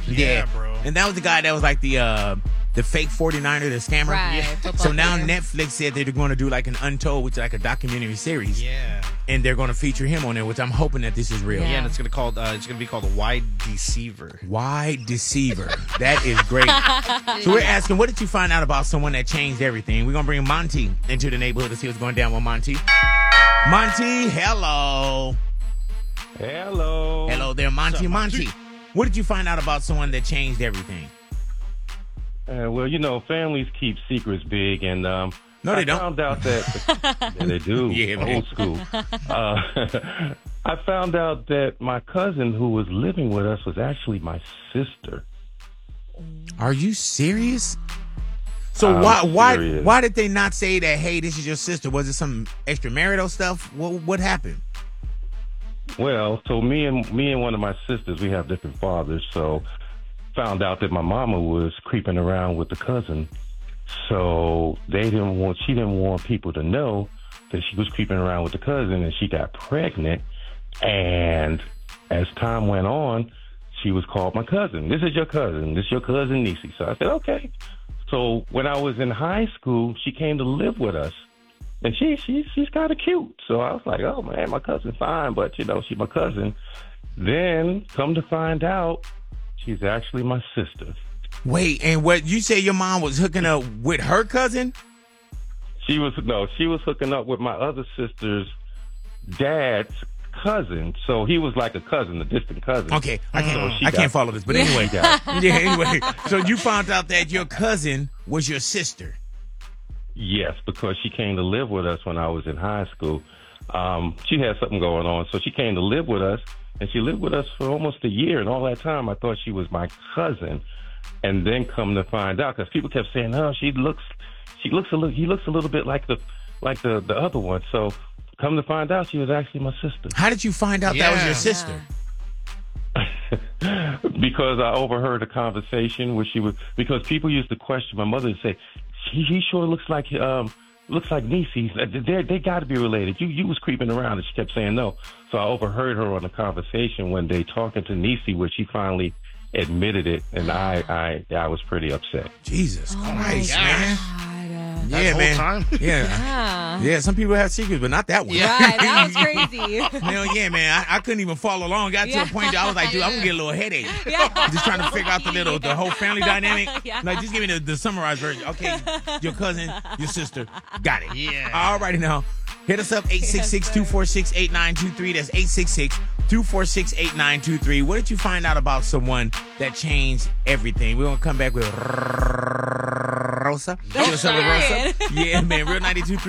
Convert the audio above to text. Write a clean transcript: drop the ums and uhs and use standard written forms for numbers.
Yeah, bro. And that was the guy that was like the fake 49er, the scammer. Right. Yeah. So now Netflix said they're going to do like an Untold, which is like a documentary series. Yeah. And they're going to feature him on it, which I'm hoping that this is real. Yeah. Yeah, and it's gonna be called Wide Deceiver. Wide Deceiver. That is great. So we're asking, what did you find out about someone that changed everything? We're going to bring Monty into the neighborhood to see what's going down with Monty. Monty, hello. Hello. Hello there, Monty. Monty, what did you find out about someone that changed everything? Well, you know, families keep secrets big, and No, they don't. I found out that yeah, they do. Yeah, man. Old school. I found out that my cousin who was living with us was actually my sister. Are you serious? So I'm serious. why did they not say that? Hey, this is your sister. Was it some extramarital stuff? What happened? Well, so me and one of my sisters, we have different fathers, so found out that my mama was creeping around with the cousin. So she didn't want people to know that she was creeping around with the cousin, and she got pregnant. And as time went on, she was called my cousin. This is your cousin. This is your cousin Niecy. So I said, okay. So when I was in high school, she came to live with us. And she's kind of cute. So I was like, oh, man, my cousin's fine, but, you know, she's my cousin. Then, come to find out, she's actually my sister. Wait, and what you say your mom was hooking up with her cousin? She was hooking up with my other sister's dad's cousin. So he was like a cousin, a distant cousin. Okay, I can't follow this, but anyway. Anyway. So you found out that your cousin was your sister. Yes, because she came to live with us when I was in high school. She had something going on, so she came to live with us, and she lived with us for almost a year. And all that time, I thought she was my cousin, and then come to find out, because people kept saying, "Oh, he looks a little bit like the other one." So, come to find out, she was actually my sister. How did you find out that was your sister? Because I overheard a conversation where because people used to question my mother and say, he sure looks like Niecy. They got to be related. You was creeping around, and she kept saying no. So I overheard her on a conversation one day talking to Niecy, where she finally admitted it, and I was pretty upset. Jesus Christ, man. That whole time? Yeah. Some people have secrets, but not that one. Right, that was crazy. Hell yeah, man. I couldn't even follow along. Got to a point that I was like, dude, I'm going to get a little headache. Yeah. Just trying to figure out the whole family dynamic. Yeah. Like, just give me the summarized version. Okay, your cousin, your sister. Got it. Yeah. All righty now. Hit us up, 866-246-8923. That's 866-246-8923. What did you find out about someone that changed everything? We're going to come back with Rosa. Don't Rosa. Yeah, man. Real 92.3